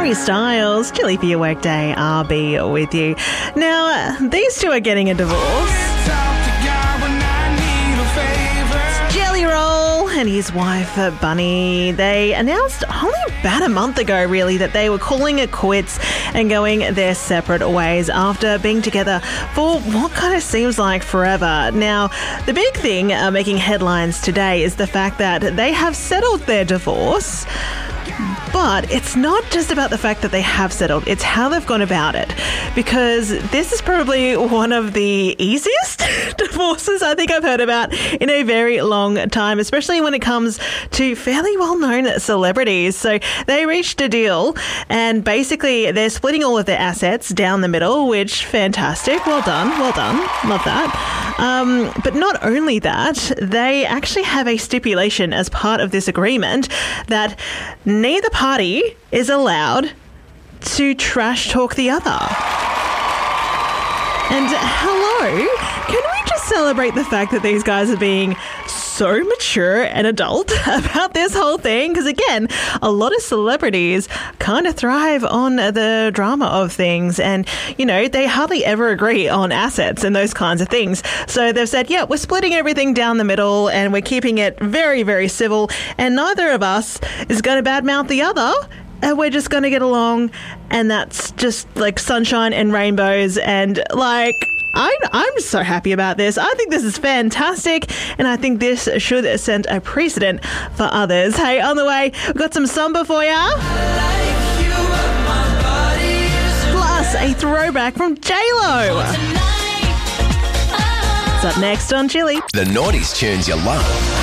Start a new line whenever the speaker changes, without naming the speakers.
Harry Styles, Chilli for your workday, I'll be with you. Now, these two are getting a divorce. Jelly Roll and his wife, Bunny, they announced only about a month ago, really, that they were calling it quits and going their separate ways after being together for what kind of seems like forever. Now, the big thing making headlines today is the fact that they have settled their divorce. But it's not just about the fact that they have settled, it's how they've gone about it. Because this is probably one of the easiest divorces I think I've heard about in a very long time, especially when it comes to fairly well-known celebrities. So they reached a deal and basically they're splitting all of their assets down the middle, which fantastic. Well done. Love that. But not only that, they actually have a stipulation as part of this agreement that neither party is allowed to trash talk the other. And hello, can we just celebrate the fact that these guys are being so mature and adult about this whole thing? Because again, a lot of celebrities kind of thrive on the drama of things and, you know, they hardly ever agree on assets and those kinds of things. So they've said, yeah, we're splitting everything down the middle and we're keeping it very, very civil and neither of us is going to badmouth the other. And we're just going to get along and that's just like sunshine and rainbows and like... I'm so happy about this. I think this is fantastic and I think this should set a precedent for others. Hey, on the way, we've got some Samba for ya. Plus a throwback from J-Lo. It's up next on Chilli.
The Naughties tunes you love.